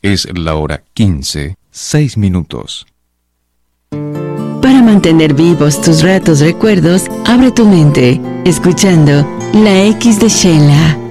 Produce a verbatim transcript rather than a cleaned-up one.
Es la hora quince, seis minutos. Para mantener vivos tus ratos recuerdos, abre tu mente, escuchando La X de Sheila.